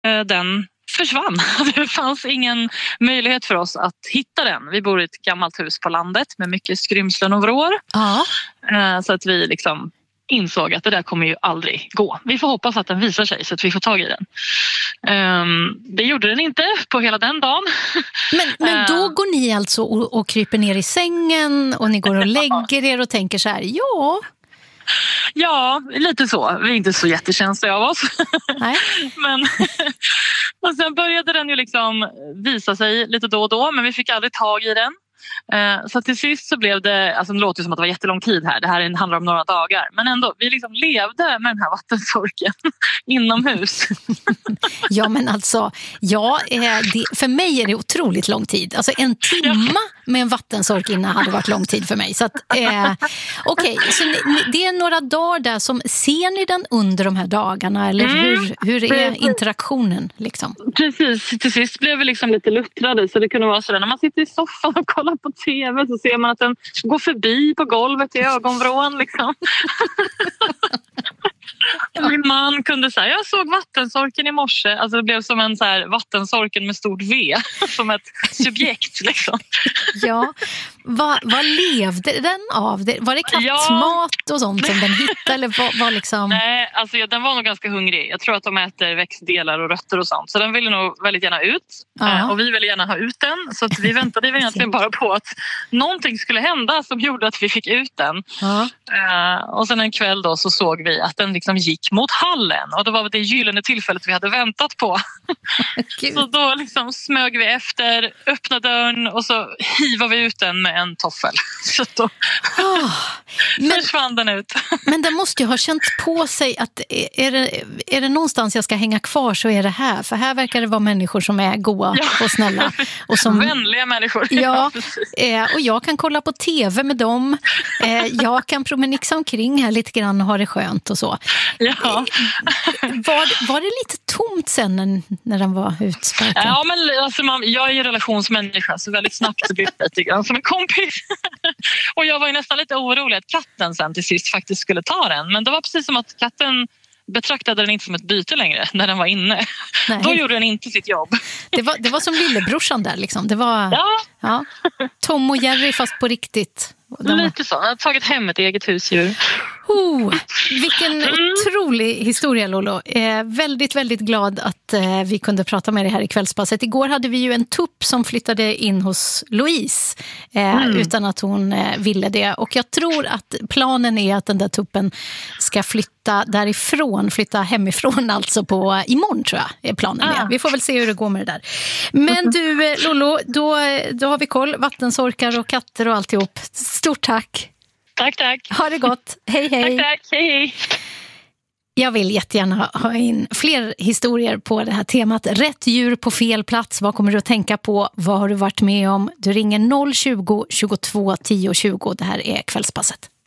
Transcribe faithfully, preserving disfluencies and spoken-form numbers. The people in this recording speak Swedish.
den försvann. Det fanns ingen möjlighet för oss att hitta den. Vi bor i ett gammalt hus på landet med mycket skrymslen och vrår. Ja. Så att vi liksom insåg att det där kommer ju aldrig gå. Vi får hoppas att den visar sig så att vi får tag i den. Det gjorde den inte på hela den dagen. Men, men då går ni alltså och, och kryper ner i sängen och ni går och lägger er och tänker så här, ja... Ja, lite så. Vi är inte så jättekänsliga av oss. Nej. Men och sen började den ju liksom visa sig lite då och då, men vi fick aldrig tag i den. Så till sist så blev det, alltså det låter som att det var jättelång tid här, det här handlar om några dagar, men ändå, vi liksom levde med den här vattensorken inomhus. Ja men alltså, ja, det, för mig är det otroligt lång tid, alltså en timma med en vattensork innan hade varit lång tid för mig, så att eh, okej, okay, så ni, det är några dagar där som, ser ni den under de här dagarna eller mm. hur, hur är interaktionen liksom? Precis, till sist blev vi liksom lite luttrade, så det kunde vara sådär när man sitter i soffan och kollar på tv så ser man att den går förbi på golvet i ögonvrån liksom. Min man kunde säga, jag såg vattensorken i morse. Alltså det blev som en så här vattensorken med stort V. Som ett subjekt liksom. Ja, vad, vad levde den av? Var det kattmat och sånt som den hittade? Eller var, var liksom... Nej, alltså ja, den var nog ganska hungrig. Jag tror att de äter växtdelar och rötter och sånt. Så den ville nog väldigt gärna ut. Ja. Och vi ville gärna ha ut den. Så att vi väntade egentligen bara på att någonting skulle hända som gjorde att vi fick ut den. Ja. Uh, och sen en kväll då så såg vi att den liksom gick mot hallen. Och det var det gyllene tillfället vi hade väntat på. Så då liksom smög vi efter, öppnade dörren och så hivade vi ut den med en toffel. Så då oh, men, försvann den ut. Men den måste ju ha känt på sig att är det, är det någonstans jag ska hänga kvar så är det här. För här verkar det vara människor som är goa ja. och snälla. Och som, vänliga människor. Ja, eh, och jag kan kolla på tv med dem. Eh, jag kan promenixa omkring här lite grann och ha det skönt och så. Ja. Var, var det lite tomt sen när, när den var utsparkad? Ja, men alltså, man, jag är ju relationsmänniska så väldigt snabbt så blir det lite grann som en kompis. Och jag var ju nästan lite orolig att katten sen till sist faktiskt skulle ta den. Men det var precis som att katten betraktade den inte som ett byte längre när den var inne. Nej. Då gjorde den inte sitt jobb. Det var, det var som lillebrorsan där liksom. Det var ja. Ja, Tom och Jerry fast på riktigt. De... Lite så, jag har tagit hem ett eget husdjur. Oh, vilken mm. otrolig historia Lolo. Eh, väldigt, väldigt glad att eh, vi kunde prata med dig här i kvällspasset. Igår hade vi ju en tupp som flyttade in hos Louise eh, mm. utan att hon eh, ville det. Och jag tror att planen är att den där tuppen ska flytta därifrån, flytta hemifrån alltså på imorgon tror jag är planen ah. med. Vi får väl se hur det går med det där. Men du eh, Lolo, då, då har vi koll. Vattensorkar och katter och alltihop. Stort tack. Tack, tack. Ha det gott. Hej, hej. Tack, tack. Hej, hej. Jag vill jättegärna ha in fler historier på det här temat. Rätt djur på fel plats. Vad kommer du att tänka på? Vad har du varit med om? Du ringer noll tjugo, tjugotvå, tio tjugo. Det här är Kvällspasset.